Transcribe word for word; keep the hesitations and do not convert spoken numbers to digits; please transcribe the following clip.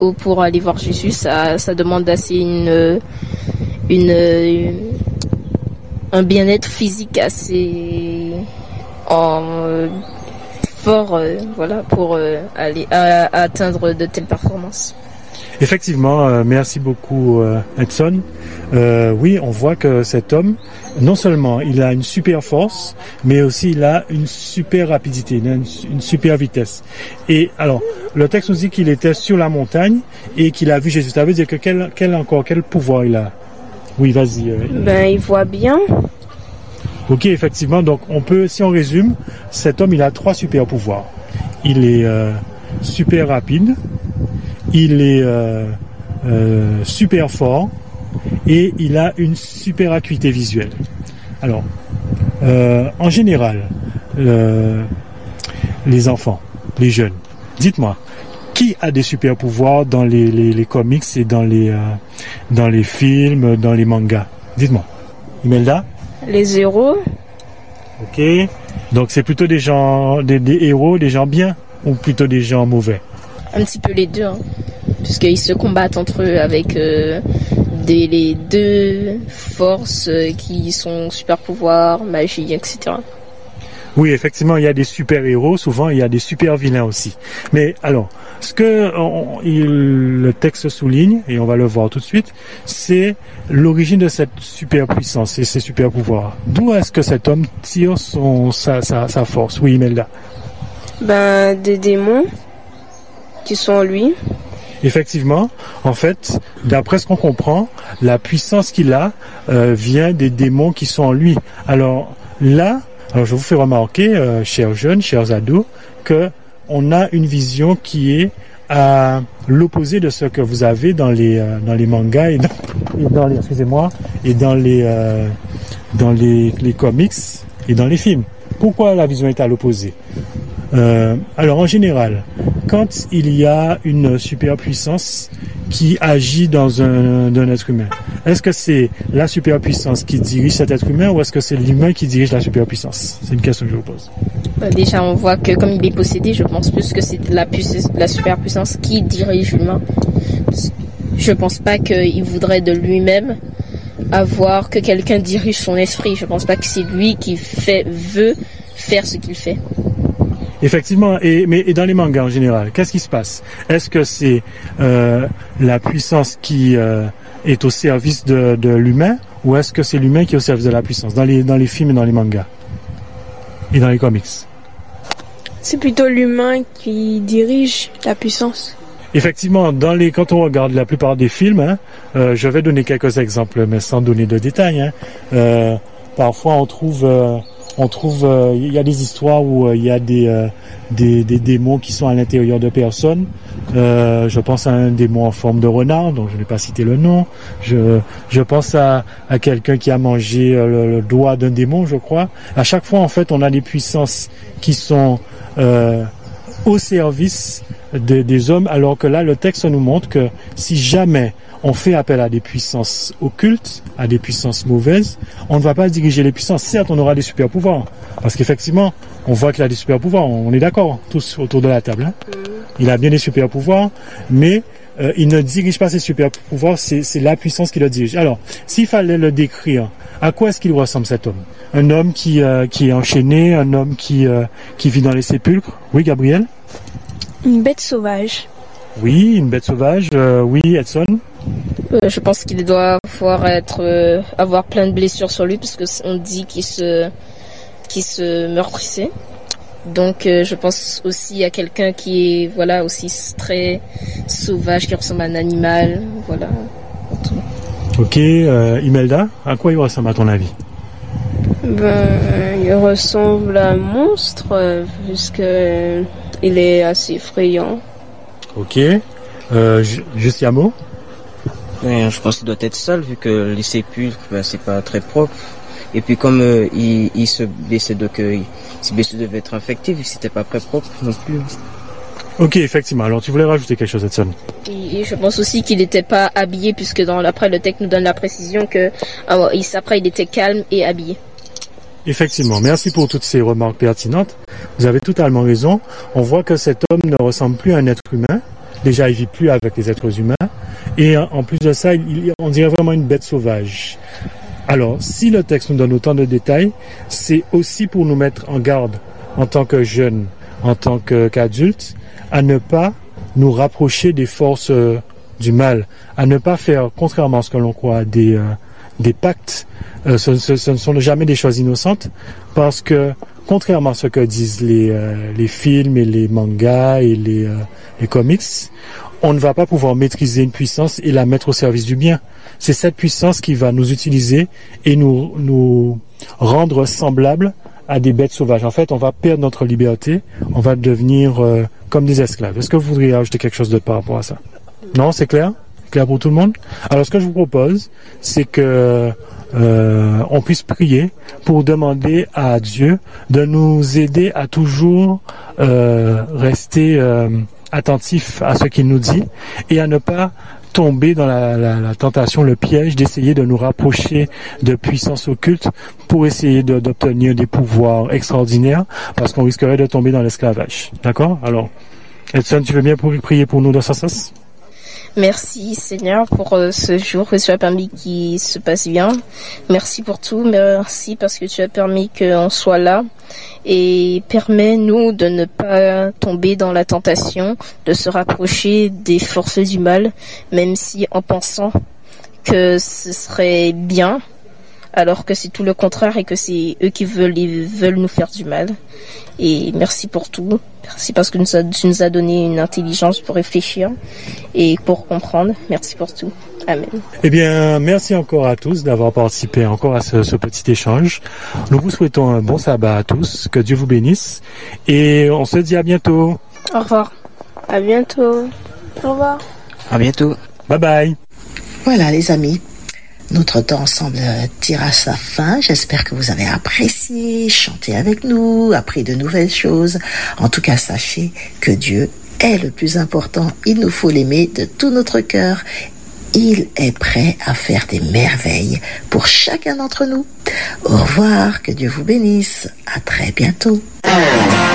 pour aller voir Jésus, ça, ça demande assez une, une, une un bien-être physique assez en, euh, fort, euh, voilà, pour euh, aller à, à atteindre de telles performances. Effectivement, euh, merci beaucoup euh, Edson. Euh, oui, on voit que cet homme, non seulement il a une super force, mais aussi il a une super rapidité, il a une, une super vitesse. Et alors, le texte nous dit qu'il était sur la montagne et qu'il a vu Jésus. Ça veut dire que quel, quel encore, quel pouvoir il a? Oui, vas-y. Euh, ben, il voit bien. Ok, effectivement. Donc, on peut, si on résume, cet homme, il a trois super pouvoirs. Il est euh, super rapide. Il est euh, euh, super fort et il a une super acuité visuelle. Alors, euh, en général, euh, les enfants, les jeunes, dites-moi, qui a des super pouvoirs dans les, les, les comics et dans les, euh, dans les films, dans les mangas? Dites-moi. Imelda? Les héros. Ok. Donc c'est plutôt des gens, des, des héros, des gens bien ou plutôt des gens mauvais? Un petit peu les deux, hein, puisqu'ils se combattent entre eux avec euh, des, les deux forces euh, qui sont super pouvoirs, magie, et cetera. Oui, effectivement, il y a des super-héros, souvent il y a des super-vilains aussi. Mais alors, ce que on, il, le texte souligne, et on va le voir tout de suite, c'est l'origine de cette super-puissance et ces super-pouvoirs. D'où est-ce que cet homme tire son, sa, sa, sa force? Oui, Imelda. Ben, des démons qui sont en lui. Effectivement, en fait, d'après ce qu'on comprend, la puissance qu'il a euh, vient des démons qui sont en lui. Alors là, alors je vous fais remarquer, euh, chers jeunes, chers ados, que on a une vision qui est à l'opposé de ce que vous avez dans les euh, dans les mangas et dans, et dans les excusez-moi et dans les euh, dans les, les comics et dans les films. Pourquoi la vision est à l'opposé? Euh, alors en général, quand il y a une superpuissance qui agit dans un, dans un être humain, est-ce que c'est la superpuissance qui dirige cet être humain ou est-ce que c'est l'humain qui dirige la superpuissance? C'est une question que je vous pose. Bah déjà, on voit que comme il est possédé, je pense plus que c'est la, puissance, la superpuissance qui dirige l'humain. Je pense pas qu'il voudrait de lui-même avoir que quelqu'un dirige son esprit. Je pense pas que c'est lui qui fait, veut faire ce qu'il fait. Effectivement, et, mais, et dans les mangas en général, qu'est-ce qui se passe? Est-ce que c'est euh, la puissance qui euh, est au service de, de l'humain ou est-ce que c'est l'humain qui est au service de la puissance dans les, dans les films et dans les mangas et dans les comics? C'est plutôt l'humain qui dirige la puissance. Effectivement, dans les, quand on regarde la plupart des films, hein, euh, je vais donner quelques exemples, mais sans donner de détails. Hein, euh, parfois, on trouve... Euh, On trouve, euh, il y a des histoires où euh, il y a des, euh, des des démons qui sont à l'intérieur de personnes. Euh, je pense à un démon en forme de renard, dont je n'ai pas cité le nom. Je je pense à à quelqu'un qui a mangé le, le doigt d'un démon, je crois. À chaque fois, en fait, on a des puissances qui sont euh, au service de, des hommes, alors que là, le texte nous montre que si jamais on fait appel à des puissances occultes, à des puissances mauvaises, on ne va pas diriger les puissances. Certes, on aura des super pouvoirs, parce qu'effectivement, on voit qu'il a des super pouvoirs, on est d'accord, tous autour de la table. Hein. Il a bien des super pouvoirs, mais euh, il ne dirige pas ses super pouvoirs, c'est, c'est la puissance qui le dirige. Alors, s'il fallait le décrire, à quoi est-ce qu'il ressemble cet homme? Un homme qui, euh, qui est enchaîné, un homme qui, euh, qui vit dans les sépulcres? Oui, Gabriel? Une bête sauvage. Oui, une bête sauvage. Euh, oui, Edson? Euh, je pense qu'il doit pouvoir être, euh, avoir plein de blessures sur lui parce que on dit qu'il se, qu'il se meurtrissait. Donc, euh, je pense aussi à quelqu'un qui est, voilà, aussi très sauvage, qui ressemble à un animal, voilà. Ok, euh, Imelda, à quoi il ressemble à ton avis? Ben, il ressemble à un monstre euh, puisque il est assez effrayant. Ok, euh, Justiamo? Ouais, je pense qu'il doit être sale vu que les sépulcres, ben, c'est pas très propre. Et puis comme euh, il, il se blessait, donc euh, ses blessures devaient être infectées vu que c'était pas très propre non plus. Ok, effectivement. Alors tu voulais rajouter quelque chose, Edson? Et, et je pense aussi qu'il n'était pas habillé puisque dans après le texte nous donne la précision que euh, il, après il était calme et habillé. Effectivement, merci pour toutes ces remarques pertinentes. Vous avez totalement raison. On voit que cet homme ne ressemble plus à un être humain, Déjà, il vit plus avec les êtres humains. Et en plus de ça, il, on dirait vraiment une bête sauvage. Alors, si le texte nous donne autant de détails, c'est aussi pour nous mettre en garde en tant que jeunes, en tant que, qu'adultes, à ne pas nous rapprocher des forces euh, du mal, à ne pas faire, contrairement à ce que l'on croit, des, euh, des pactes. Euh, ce, ce, ce ne sont jamais des choses innocentes, parce que, contrairement à ce que disent les, euh, les films et les mangas et les, euh, les comics, on ne va pas pouvoir maîtriser une puissance et la mettre au service du bien. C'est cette puissance qui va nous utiliser et nous, nous rendre semblables à des bêtes sauvages. En fait, on va perdre notre liberté, on va devenir euh, comme des esclaves. Est-ce que vous voudriez ajouter quelque chose d'autre par rapport à ça? Non, c'est clair? Clair pour tout le monde? Alors, ce que je vous propose, c'est que euh, on puisse prier pour demander à Dieu de nous aider à toujours euh, rester euh, attentifs à ce qu'il nous dit et à ne pas tomber dans la, la, la tentation, le piège d'essayer de nous rapprocher de puissances occultes pour essayer de, d'obtenir des pouvoirs extraordinaires, parce qu'on risquerait de tomber dans l'esclavage. D'accord? Alors, Edson, tu veux bien pour prier pour nous dans ce sens? Merci Seigneur pour euh, ce jour que tu as permis qu'il se passe bien. Merci pour tout. Merci parce que tu as permis qu'on soit là. Et permets-nous de ne pas tomber dans la tentation de se rapprocher des forces du mal, même si en pensant que ce serait bien, alors que c'est tout le contraire et que c'est eux qui veulent, ils veulent nous faire du mal. Et merci pour tout. Merci parce que tu nous as donné une intelligence pour réfléchir et pour comprendre. Merci pour tout. Amen. Eh bien, merci encore à tous d'avoir participé encore à ce, ce petit échange. Nous vous souhaitons un bon sabbat à tous. Que Dieu vous bénisse. Et on se dit à bientôt. Au revoir. À bientôt. Au revoir. À bientôt. Bye bye. Voilà les amis. Notre temps semble tirer à sa fin. J'espère que vous avez apprécié, chanté avec nous, appris de nouvelles choses. En tout cas, sachez que Dieu est le plus important. Il nous faut l'aimer de tout notre cœur. Il est prêt à faire des merveilles pour chacun d'entre nous. Au revoir, que Dieu vous bénisse. À très bientôt.